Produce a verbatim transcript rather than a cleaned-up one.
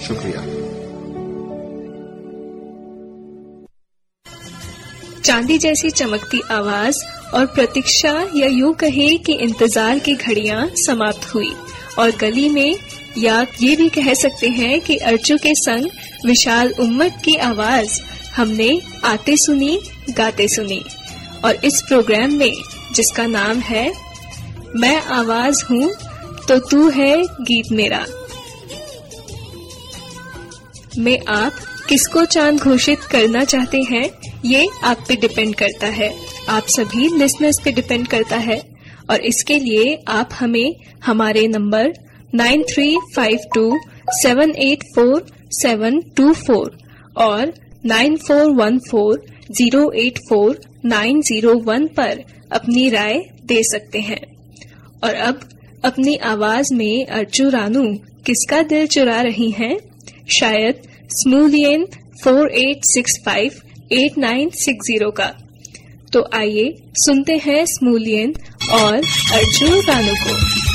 शुक्रिया। चांदी जैसी चमकती आवाज और प्रतीक्षा या यूं कहे कि इंतजार की घड़ियां समाप्त हुई और गली में, या ये भी कह सकते हैं कि अर्चू के संग विशाल उम्मत की आवाज हमने आते सुनी गाते सुनी। और इस प्रोग्राम में जिसका नाम है मैं आवाज हूँ तो तू है गीत मेरा, में आप किसको चांद घोषित करना चाहते हैं ये आप पे डिपेंड करता है, आप सभी लिसनर्स पे डिपेंड करता है। और इसके लिए आप हमें हमारे number nine three five to seven eight four seven to four और nine four one four zero eight four nine zero one पर अपनी राय दे सकते हैं। और अब अपनी आवाज में अर्चू रानू किसका दिल चुरा रही हैं? शायद स्मूलियन four eight six five eight nine six zero का। तो आइए सुनते हैं स्मूलियन और अर्चू रानू को।